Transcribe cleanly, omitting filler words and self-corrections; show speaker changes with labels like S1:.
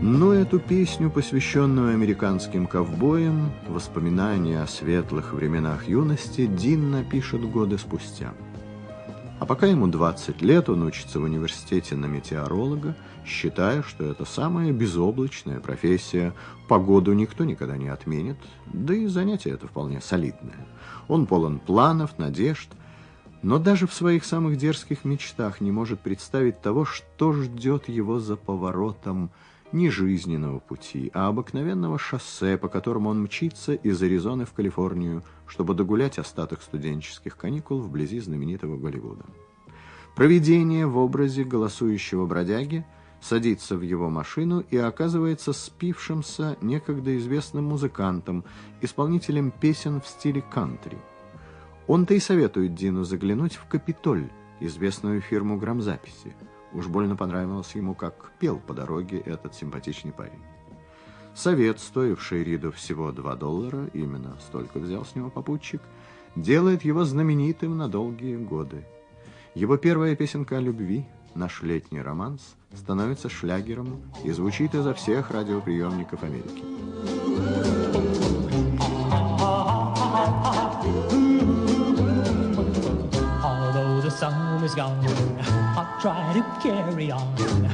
S1: Но эту песню, посвященную американским ковбоям, воспоминания о светлых временах юности, Дин напишет годы спустя. А пока ему 20 лет, он учится в университете на метеоролога, считая, что это самая безоблачная профессия, погоду никто никогда не отменит, да и занятие это вполне солидное. Он полон планов, надежд, но даже в своих самых дерзких мечтах не может представить того, что ждет его за поворотом не жизненного пути, а обыкновенного шоссе, по которому он мчится из Аризоны в Калифорнию, чтобы догулять остаток студенческих каникул вблизи знаменитого Голливуда. Провидение в образе голосующего бродяги садится в его машину и оказывается спившимся некогда известным музыкантом, исполнителем песен в стиле кантри. Он-то и советует Дину заглянуть в «Капитоль», известную фирму грамзаписи. Уж больно понравилось ему, как пел по дороге этот симпатичный парень. Совет, стоивший Риду всего $2, именно столько взял с него попутчик, делает его знаменитым на долгие годы. Его первая песенка о любви, наш летний романс, становится шлягером и звучит изо всех радиоприемников Америки.
S2: Although the sun is gone, I'll try to carry on.